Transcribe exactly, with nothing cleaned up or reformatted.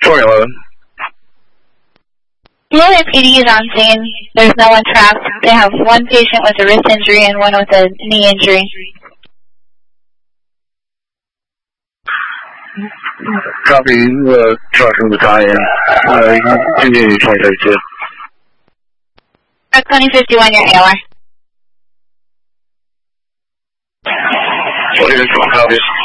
twenty eleven. U S P D is on scene. There's no one trapped. They have one patient with a wrist injury and one with a knee injury. Copy, uh, Trucking Battalion. Uh, you can continue twenty thirty-two. Truck twenty fifty-one, your A O R. twenty fifty-one, copies.